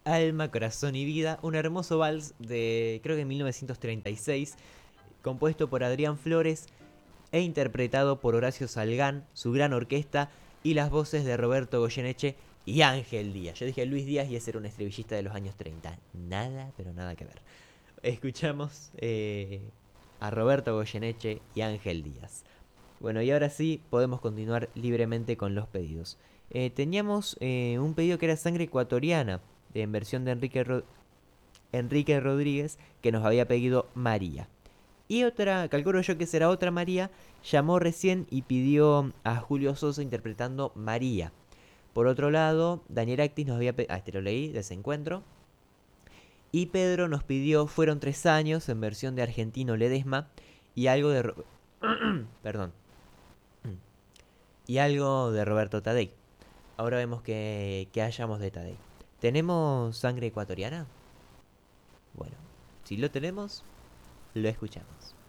Alma, Corazón y Vida, un hermoso vals de creo que 1936, compuesto por Adrián Flores e interpretado por Horacio Salgán, su gran orquesta y las voces de Roberto Goyeneche y Ángel Díaz. Yo dije Luis Díaz y ese era un estrellista de los años 30. Nada, pero nada que ver. Escuchamos a Roberto Goyeneche y Ángel Díaz. Bueno, y ahora sí podemos continuar libremente con los pedidos. Teníamos un pedido que era Sangre Ecuatoriana, en versión de Enrique Rodríguez, que nos había pedido María. Y otra, calculo yo que será otra María, llamó recién y pidió a Julio Sosa interpretando María. Por otro lado, Daniel Actis nos había pedido, este lo leí, Desencuentro. Y Pedro nos pidió Fueron 3 años en versión de Argentino Ledesma y algo de... Perdón. Y algo de Roberto Tadei. Ahora vemos que hayamos de Tadei. ¿Tenemos sangre ecuatoriana? Bueno, si lo tenemos, lo escuchamos.